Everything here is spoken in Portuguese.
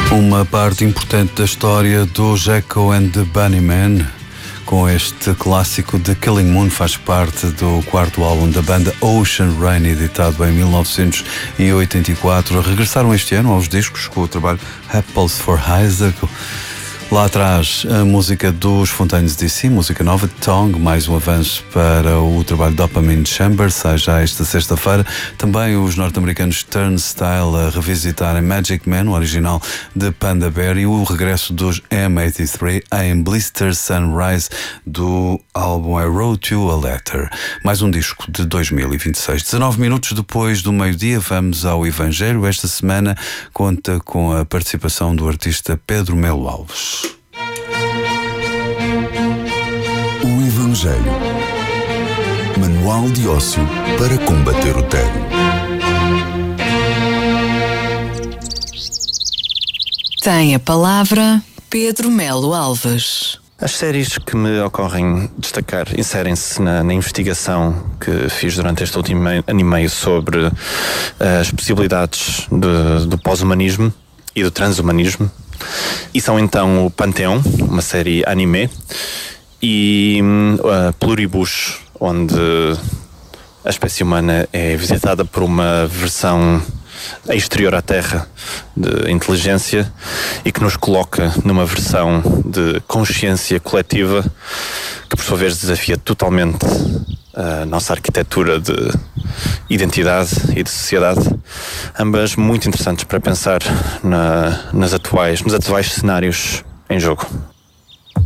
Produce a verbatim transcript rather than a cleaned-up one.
Uma parte importante da história do Jacko and the Bunnymen, com este clássico The Killing Moon, faz parte do quarto álbum da banda Ocean Rain, editado em mil novecentos e oitenta e quatro. Regressaram este ano aos discos com o trabalho Apples for Isaac. Lá atrás, a música dos Fontaines D C, música nova, Tongue, mais um avanço para o trabalho Dopamine Chamber, sai já esta sexta-feira. Também os norte-americanos Turnstile a revisitarem Magic Man, o original de Panda Bear, e o regresso dos M oitenta e três em Blister Sunrise, do álbum I Wrote You a Letter. Mais um disco de dois mil e vinte e seis. dezenove minutos depois do meio-dia, vamos ao Evangelho. Esta semana conta com a participação do artista Pedro Melo Alves. O Evangelho. Manual de ócio para combater o tédio. Tem a palavra Pedro Melo Alves. As séries que me ocorrem destacar inserem-se na, na investigação que fiz durante este último ano e meio sobre as possibilidades de, do pós-humanismo e do transhumanismo. E são então o Pantheon, uma série anime, e uh, Pluribus, onde a espécie humana é visitada por uma versão exterior à Terra de inteligência e que nos coloca numa versão de consciência coletiva que por sua vez desafia totalmente a nossa arquitetura de identidade e de sociedade, ambas muito interessantes para pensar na, nas atuais, nos atuais cenários em jogo.